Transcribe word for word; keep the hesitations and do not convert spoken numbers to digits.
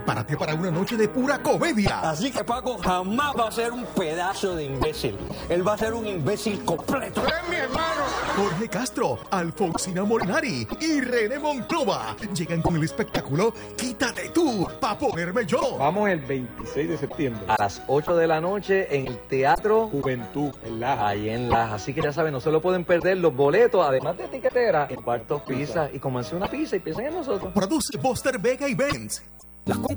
Prepárate para una noche de pura comedia. Así que Paco jamás va a ser un pedazo de imbécil. Él va a ser un imbécil completo. ¡Es mi hermano! Jorge Castro, Alfonsina Molinari y René Monclova llegan con el espectáculo Quítate tú, pa' ponerme yo. Vamos el veintiséis de septiembre. A las ocho de la noche en el Teatro Juventud, en Laja. Ahí en Laja. Así que ya saben, no se lo pueden perder. Los boletos, además de tiquetera, en Cuartos Pizza. Y comanse una pizza y piensen en nosotros. Produce Buster Vega y Benz. Las